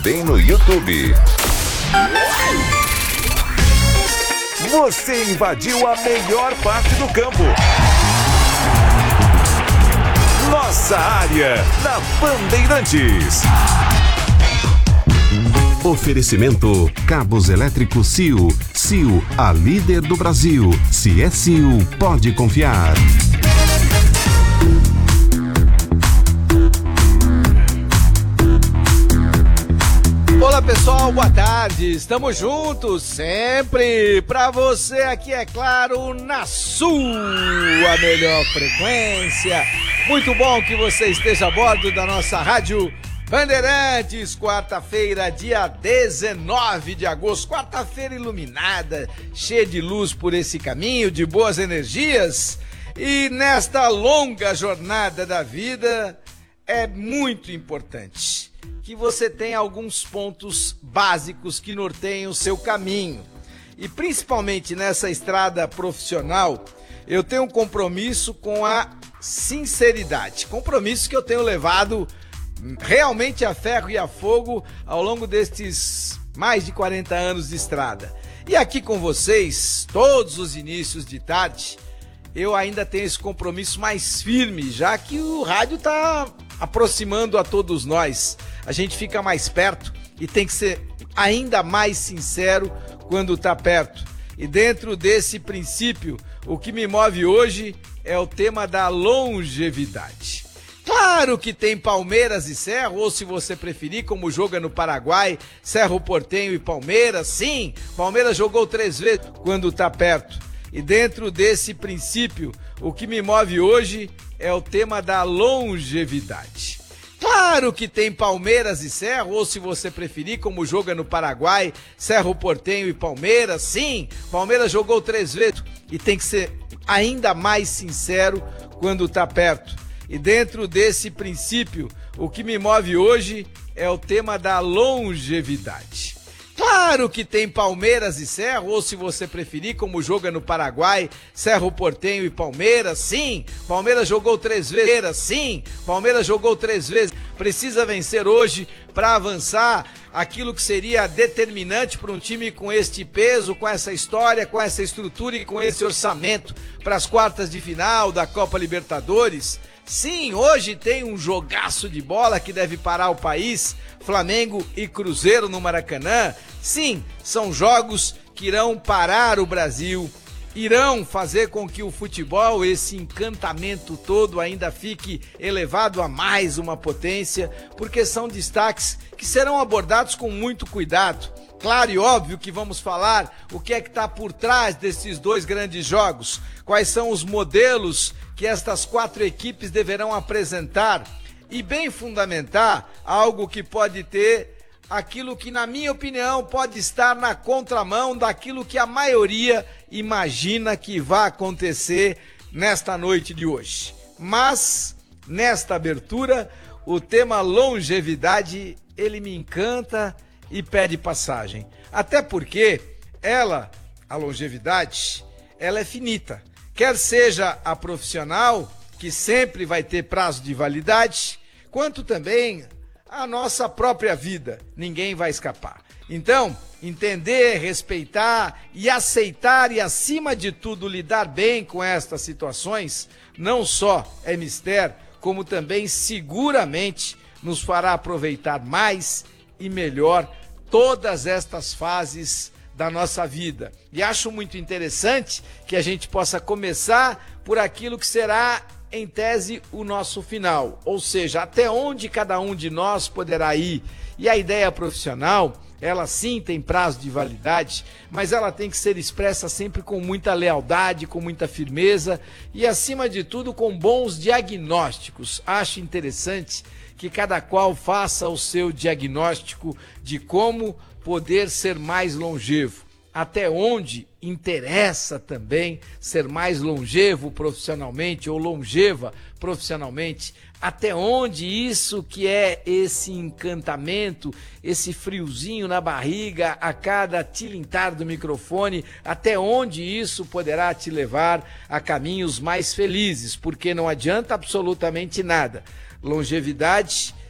Tem no YouTube. Você invadiu a melhor parte do campo. Nossa área, na Bandeirantes. Oferecimento Cabos Elétricos Sil. Sil, a líder do Brasil. Se é Sil, pode confiar. Olá pessoal, boa tarde, estamos juntos sempre pra você aqui, é claro, na sua melhor frequência. Muito bom que você esteja a bordo da nossa rádio Bandeirantes, quarta-feira, dia 19 de agosto, quarta-feira iluminada, cheia de luz por esse caminho, de boas energias. E nesta longa jornada da vida é muito importante que você tenha alguns pontos básicos que norteiam o seu caminho. E principalmente nessa estrada profissional, eu tenho um compromisso com a sinceridade. Compromisso que eu tenho levado realmente a ferro e a fogo ao longo destes mais de 40 anos de estrada. E aqui com vocês, todos os inícios de tarde, eu ainda tenho esse compromisso mais firme, já que o rádio está aproximando a todos nós. A gente fica mais perto e tem que ser ainda mais sincero quando está perto. E dentro desse princípio, o que me move hoje é o tema da longevidade. Claro que tem Palmeiras e Cerro, ou se você preferir, como joga no Paraguai, Cerro Porteño e Palmeiras. Sim, Palmeiras jogou 3 vezes quando está perto. E dentro desse princípio, o que me move hoje é o tema da longevidade. Claro que tem Palmeiras e Cerro, ou se você preferir, como joga no Paraguai, Cerro Porteño e Palmeiras. Sim, Palmeiras jogou 3 vezes e tem que ser ainda mais sincero quando está perto. E dentro desse princípio, o que me move hoje é o tema da longevidade. Claro que tem Palmeiras e Cerro, ou se você preferir, como joga no Paraguai, Cerro Porteño e Palmeiras. Sim, Palmeiras jogou 3 vezes. Sim, Palmeiras jogou 3 vezes. Precisa vencer hoje para avançar aquilo que seria determinante para um time com este peso, com essa história, com essa estrutura e com esse orçamento para as quartas de final da Copa Libertadores. Sim, hoje tem um jogaço de bola que deve parar o país, Flamengo e Cruzeiro no Maracanã. Sim, são jogos que irão parar o Brasil, irão fazer com que o futebol, esse encantamento todo, ainda fique elevado a mais uma potência, porque são destaques que serão abordados com muito cuidado. Claro e óbvio que vamos falar o que é que está por trás desses 2 grandes jogos, quais são os modelos que estas 4 equipes deverão apresentar e bem fundamentar algo que pode ter aquilo que, na minha opinião, pode estar na contramão daquilo que a maioria imagina que vai acontecer nesta noite de hoje. Mas, nesta abertura, o tema longevidade, ele me encanta e pede passagem. Até porque a longevidade, ela é finita. Quer seja a profissional, que sempre vai ter prazo de validade, quanto também a nossa própria vida. Ninguém vai escapar. Então, entender, respeitar e aceitar e, acima de tudo, lidar bem com estas situações, não só é mistério, como também seguramente nos fará aproveitar mais e melhor todas estas fases da nossa vida. E acho muito interessante que a gente possa começar por aquilo que será, em tese, o nosso final, ou seja, até onde cada um de nós poderá ir. E a ideia profissional, ela sim tem prazo de validade, mas ela tem que ser expressa sempre com muita lealdade, com muita firmeza e, acima de tudo, com bons diagnósticos. Acho interessante que cada qual faça o seu diagnóstico de como poder ser mais longevo. Até onde interessa também ser mais longevo profissionalmente ou longeva profissionalmente, até onde isso que é esse encantamento, esse friozinho na barriga a cada tilintar do microfone, até onde isso poderá te levar a caminhos mais felizes, porque não adianta absolutamente nada. Longevidade